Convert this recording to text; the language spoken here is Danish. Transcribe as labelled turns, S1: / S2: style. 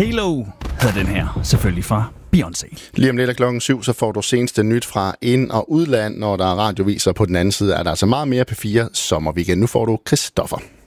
S1: Halo hedder den her, selvfølgelig fra Beyoncé.
S2: Lige om lidt klokken 7, så får du seneste nyt fra ind- og udland. Når der er radioviser på den anden side, er der altså meget mere P4 sommerweekend. Nu får du Christoffer.